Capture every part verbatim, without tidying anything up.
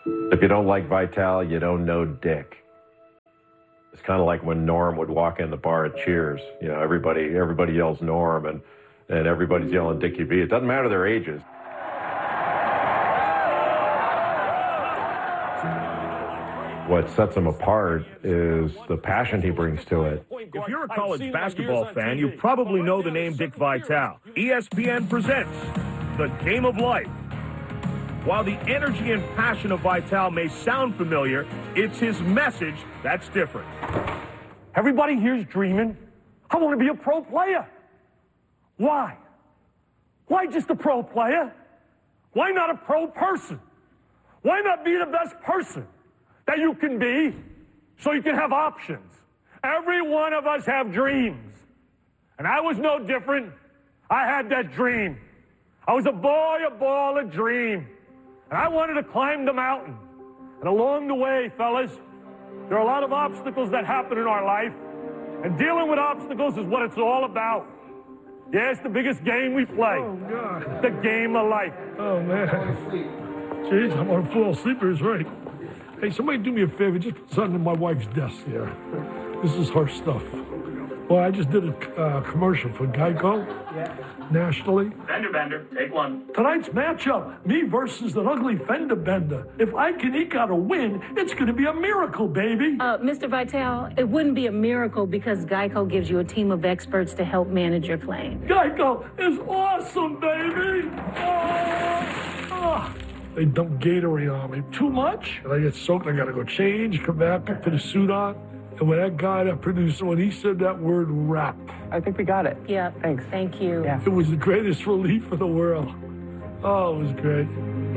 If you don't like Vitale, you don't know Dick. It's kind of like when Norm would walk in the bar at Cheers. You know, everybody everybody yells Norm, and, and everybody's yelling Dickie V. It doesn't matter their ages. What sets him apart is the passion he brings to it. If you're a college basketball fan, you probably know the name Dick Vitale. E S P N presents The Game of Life. While the energy and passion of Vitale may sound familiar, it's his message that's different. Everybody here's dreaming. I want to be a pro player. Why? Why just a pro player? Why not a pro person? Why not be the best person that you can be so you can have options? Every one of us have dreams. And I was no different. I had that dream. I was a boy, a ball, a dream. And I wanted to climb the mountain. And along the way, fellas, there are a lot of obstacles that happen in our life. And dealing with obstacles is what it's all about. Yeah, it's the biggest game we play. Oh, God. The game of life. Oh, man. Jeez, I'm on full sleepers, right? Hey, somebody do me a favor. Just put something in my wife's desk here. This is her stuff. Well, I just did a uh, commercial for Geico. Yeah. Nationally. Fender bender, take one. Tonight's matchup, me versus an ugly fender bender. If I can eke out a win, it's going to be a miracle, baby. Uh, Mister Vitale, it wouldn't be a miracle because Geico gives you a team of experts to help manage your claim. Geico is awesome, baby. Oh, oh. They dump Gatorade on me. Too much? And I get soaked. I got to go change, come back, put the suit on. And when that guy, that producer, when he said that word rap. I think we got it. Yeah. Thanks. Thank you. Yeah. It was the greatest relief in the world. Oh, it was great.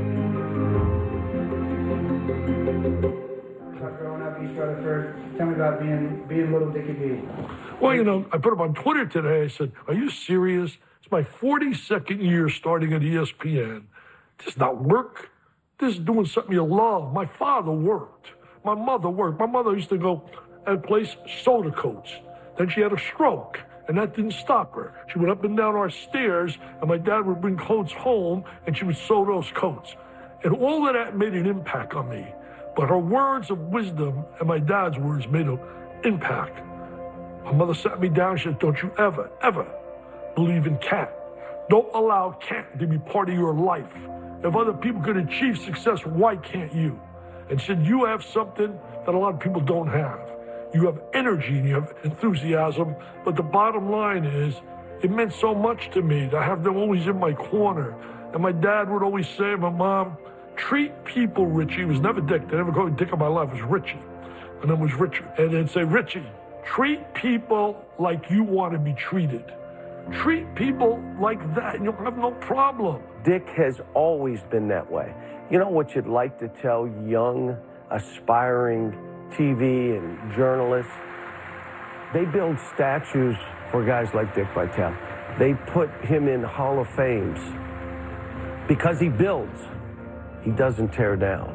Growing up East Rutherford, tell me about being, being little Dickie V. Well, you know, I put up on Twitter today. I said, are you serious? It's my forty-second year starting at E S P N. This is not work. This is doing something you love. My father worked. My mother worked. My mother used to go and place soda coats. Then she had a stroke, and that didn't stop her. She went up and down our stairs, and my dad would bring coats home, and she would sew those coats. And all of that made an impact on me. But her words of wisdom and my dad's words made an impact. My mother sat me down and said, don't you ever, ever believe in cat. Don't allow cat to be part of your life. If other people could achieve success, why can't you? And said, you have something that a lot of people don't have. You have energy and you have enthusiasm, but the bottom line is, it meant so much to me to have them always in my corner. And my dad would always say, my mom, treat people, Richie. He was never Dick. They never called me Dick in my life. It was Richie. And then was Richard. And then say, Richie, treat people like you want to be treated. Treat people like that, and you'll have no problem. Dick has always been that way. You know what you'd like to tell young, aspiring T V and journalists? They build statues for guys like Dick Vitale. They put him in Hall of Fames because he builds. He doesn't tear down.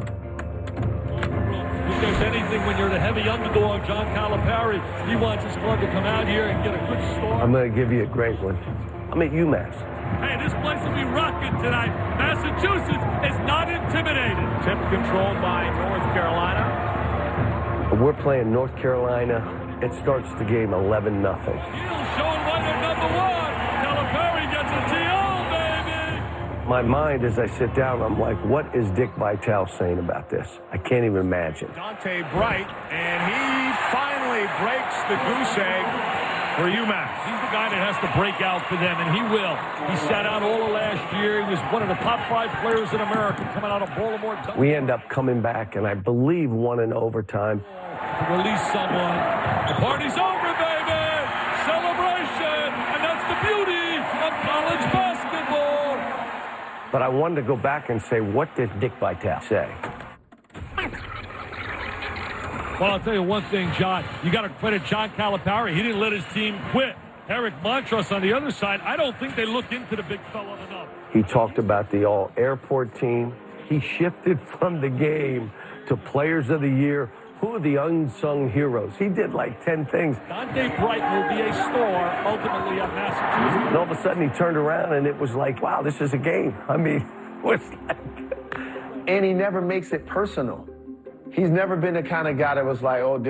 If there's anything when you're the heavy underdog, John Calipari, he wants his club to come out here and get a good start. I'm going to give you a great one. I'm at UMass. Hey, this place will be rocking tonight. Massachusetts is not intimidated. Tip controlled by North Carolina. We're playing North Carolina. It starts the game eleven nothing. Showing why they're number one. Calipari gets a T O, baby. My mind, as I sit down, I'm like, what is Dick Vitale saying about this? I can't even imagine. Dante Bright, and he finally breaks the goose egg for UMass. He's the guy that has to break out for them, and he will. He sat out all of last year. He was one of the top five players in America coming out of Baltimore. We end up coming back, and I believe won in overtime. To release someone. The party's over, baby! Celebration! And that's the beauty of college basketball! But I wanted to go back and say, what did Dick Vitale say? Well, I'll tell you one thing, John. You got to credit John Calipari. He didn't let his team quit. Eric Montross on the other side, I don't think they looked into the big fella enough. He talked about the all-airport team. He shifted from the game to players of the year. Who are the unsung heroes? He did like ten things. Dante Bright will be a star ultimately at Massachusetts. And all of a sudden he turned around and it was like, wow, this is a game. I mean, it was like, and he never makes it personal. He's never been the kind of guy that was like, oh,